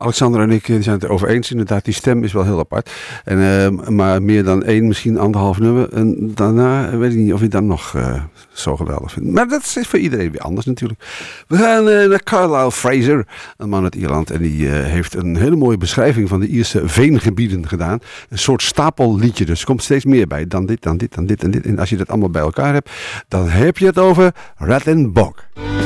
Alexander en ik zijn het erover eens. Inderdaad, die stem is wel heel apart. Maar meer dan 1, misschien 1,5 nummer. En daarna weet ik niet of je dan nog zo geweldig vindt. Maar dat is voor iedereen weer anders natuurlijk. We gaan naar Carlisle Fraser, een man uit Ierland. En die heeft een hele mooie beschrijving van de Ierse veengebieden gedaan. Een soort stapelliedje. Dus er komt steeds meer bij. Dan dit, dan dit, dan dit en dit. En als je dat allemaal bij elkaar hebt, dan heb je het over Rat and Bog.